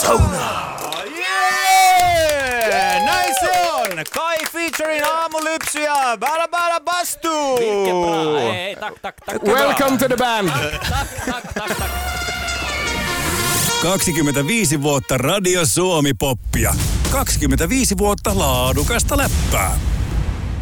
Sauna! Yeah! Näin se on! Kai featuring Aamulypsy ja Bada Bastu! Ei, tak. Welcome to the band! Tak. 25 vuotta Radio Suomi-poppia. 25 vuotta laadukasta läppää.